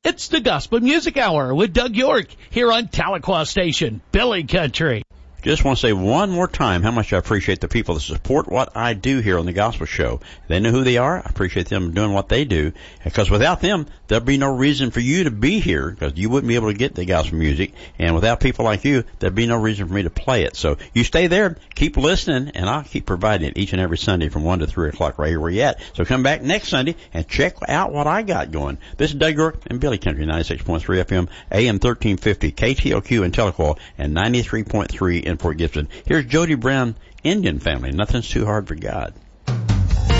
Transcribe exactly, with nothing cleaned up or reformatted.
It's the Gospel Music Hour with Doug York here on Tahlequah Station, Billy Country. Just want to say one more time how much I appreciate the people that support what I do here on the Gospel Show. They know who they are. I appreciate them doing what they do. Because without them, there'd be no reason for you to be here, because you wouldn't be able to get the gospel music. And without people like you, there'd be no reason for me to play it. So you stay there, keep listening, and I'll keep providing it each and every Sunday from one to three o'clock right here where you're at. So come back next Sunday and check out what I got going. This is Doug York and Billy Country, ninety-six point three F M, A M thirteen fifty, K T L Q in Tahlequah, and ninety-three point three in Fort Gibson. Here's Jody Brown, Indian Family. Nothing's too hard for God.